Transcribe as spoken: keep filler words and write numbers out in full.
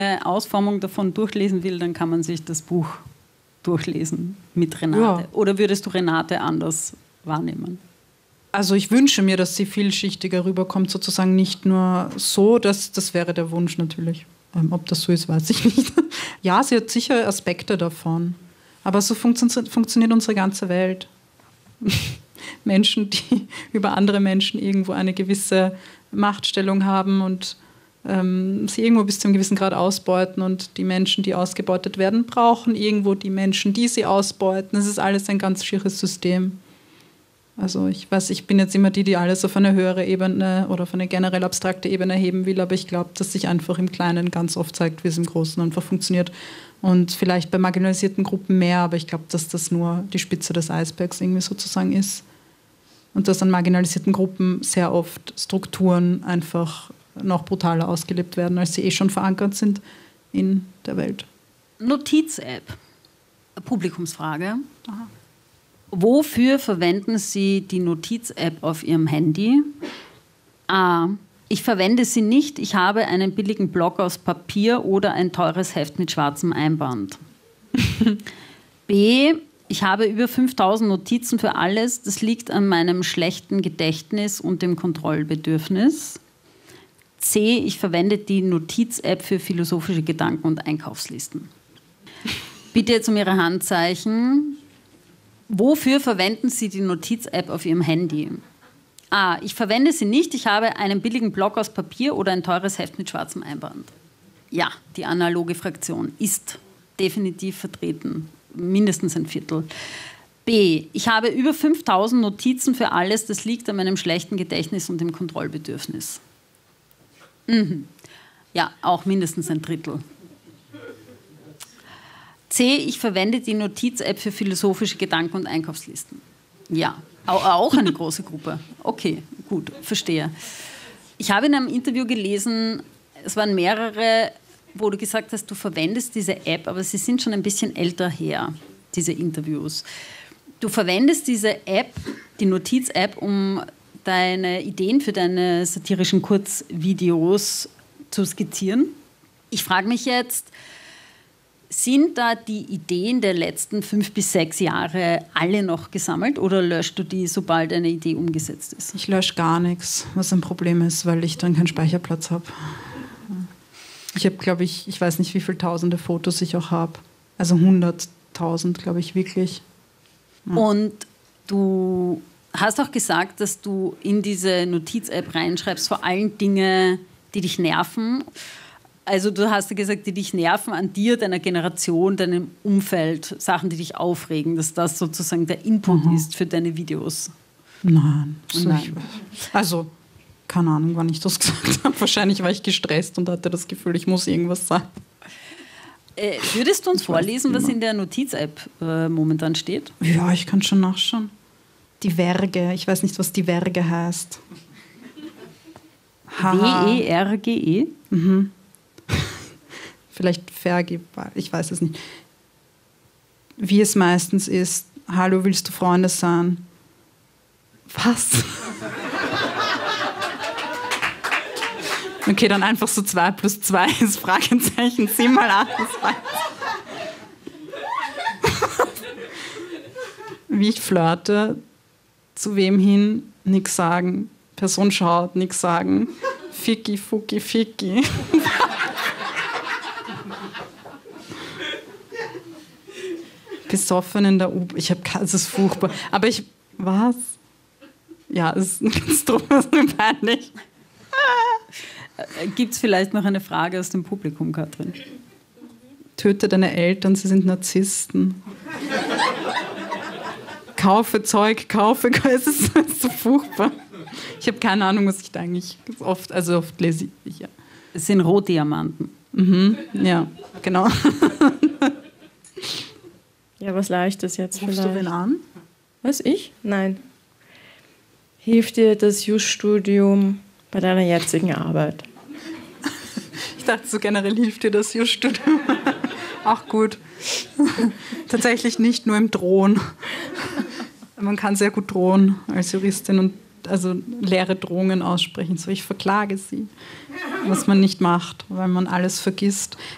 eine Ausformung davon durchlesen will, dann kann man sich das Buch durchlesen mit Renate. Ja. Oder würdest du Renate anders wahrnehmen? Also ich wünsche mir, dass sie vielschichtiger rüberkommt, sozusagen nicht nur so, dass, das wäre der Wunsch natürlich. Ähm, ob das so ist, weiß ich nicht. Ja, sie hat sicher Aspekte davon. Aber so funktio- funktioniert unsere ganze Welt. Menschen, die über andere Menschen irgendwo eine gewisse Machtstellung haben und ähm, sie irgendwo bis zu einem gewissen Grad ausbeuten, und die Menschen, die ausgebeutet werden, brauchen irgendwo die Menschen, die sie ausbeuten. Das ist alles ein ganz schieres System. Also ich weiß, ich bin jetzt immer die, die alles auf eine höhere Ebene oder auf eine generell abstrakte Ebene heben will, aber ich glaube, dass sich einfach im Kleinen ganz oft zeigt, wie es im Großen einfach funktioniert. Und vielleicht bei marginalisierten Gruppen mehr, aber ich glaube, dass das nur die Spitze des Eisbergs irgendwie sozusagen ist. Und dass an marginalisierten Gruppen sehr oft Strukturen einfach noch brutaler ausgelebt werden, als sie eh schon verankert sind in der Welt. Notiz-App. Publikumsfrage. Aha. Wofür verwenden Sie die Notiz-App auf Ihrem Handy? A. Ich verwende sie nicht. Ich habe einen billigen Block aus Papier oder ein teures Heft mit schwarzem Einband. B. Ich habe über fünftausend Notizen für alles. Das liegt an meinem schlechten Gedächtnis und dem Kontrollbedürfnis. C. Ich verwende die Notiz-App für philosophische Gedanken und Einkaufslisten. Bitte jetzt um Ihre Handzeichen. Wofür verwenden Sie die Notiz-App auf Ihrem Handy? A. Ich verwende sie nicht. Ich habe einen billigen Block aus Papier oder ein teures Heft mit schwarzem Einband. Ja, die analoge Fraktion ist definitiv vertreten. Mindestens ein Viertel. B. Ich habe über fünftausend Notizen für alles. Das liegt an meinem schlechten Gedächtnis und dem Kontrollbedürfnis. Mhm. Ja, auch mindestens ein Drittel. C. Ich verwende die Notiz-App für philosophische Gedanken und Einkaufslisten. Ja, auch eine große Gruppe. Okay, gut, verstehe. Ich habe in einem Interview gelesen, es waren mehrere, wo du gesagt hast, du verwendest diese App, aber sie sind schon ein bisschen älter her, diese Interviews. Du verwendest diese App, die Notiz-App, um deine Ideen für deine satirischen Kurzvideos zu skizzieren. Ich frage mich jetzt, sind da die Ideen der letzten fünf bis sechs Jahre alle noch gesammelt oder löscht du die, sobald eine Idee umgesetzt ist? Ich lösche gar nichts, was ein Problem ist, weil ich dann keinen Speicherplatz habe. Ich habe, glaube ich, ich weiß nicht, wie viele tausende Fotos ich auch habe. Also hunderttausend, glaube ich, wirklich. Ja. Und du hast auch gesagt, dass du in diese Notiz-App reinschreibst, vor allem Dinge, die dich nerven. Also du hast ja gesagt, die dich nerven an dir, deiner Generation, deinem Umfeld, Sachen, die dich aufregen, dass das sozusagen der Input mhm. ist für deine Videos. Nein. Nein. Also, keine Ahnung, wann ich das gesagt habe. Wahrscheinlich war ich gestresst und hatte das Gefühl, ich muss irgendwas sagen. Äh, würdest du uns ich vorlesen, was in der Notiz-App äh, momentan steht? Ja, ich kann schon nachschauen. Die Verge, ich weiß nicht, was die Verge heißt. W E R G E? Mhm. Vielleicht vergib, ich weiß es nicht. Wie es meistens ist, hallo, willst du Freunde sein? Was? Okay, dann einfach so zwei plus zwei ist Fragezeichen, sieh mal an. Wie ich flirte, zu wem hin, nix sagen, Person schaut, nix sagen, Ficky, Fucky, Ficky. Besoffen in der U-Bahn. Ich habe, es ist furchtbar. Aber ich, was? Ja, es ist ganz dumm, es ist peinlich. Gibt es vielleicht noch eine Frage aus dem Publikum, Katrin? Töte deine Eltern, sie sind Narzissten. Kaufe Zeug, kaufe, es ist, es ist so furchtbar. Ich habe keine Ahnung, was ich da eigentlich oft, also oft lese ich, ja. Es sind Rohdiamanten. Mhm, ja, genau. Ja, was Leichtes jetzt Rufst vielleicht. du wen an? Was, ich? Nein. Hilft dir das Just-Studium bei deiner jetzigen Arbeit? Ich dachte so generell, hilft dir das Just-Studium? Auch gut. Tatsächlich nicht nur im Drohen. Man kann sehr gut drohen als Juristin und also leere Drohungen aussprechen. So, ich verklage sie. Was man nicht macht, weil man alles vergisst.